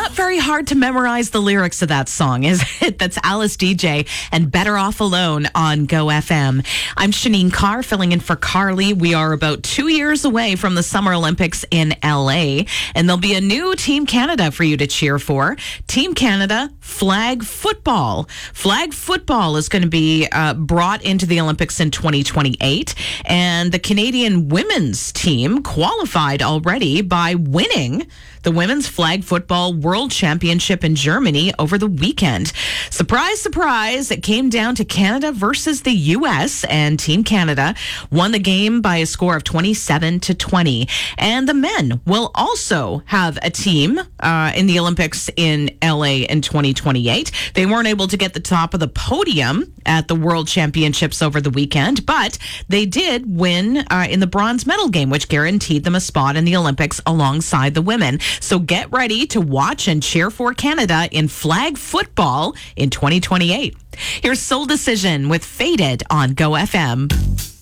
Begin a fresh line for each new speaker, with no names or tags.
not very hard to memorize the lyrics of that song, is it? That's Alice DJ and Better Off Alone on Go FM. I'm Shanine Carr, filling in for Carly. We are about 2 years away from the Summer Olympics in LA, and there'll be a new Team Canada for you to cheer for. Team Canada flag football. Flag football is going to be brought into the Olympics in 2028, and the Canadian women's team qualified already by winning the Women's Flag Football World Championship in Germany over the weekend. Surprise, surprise, it came down to Canada versus the U.S., and Team Canada won the game by a score of 27-20. And the men will also have a team in the Olympics in L.A. in 2028. They weren't able to get the top of the podium at the World Championships over the weekend, but they did win in the bronze medal game, which guaranteed them a spot in the Olympics alongside the women. So get ready to watch and cheer for Canada in flag football in 2028. Here's Soul Decision with Faded on Go FM.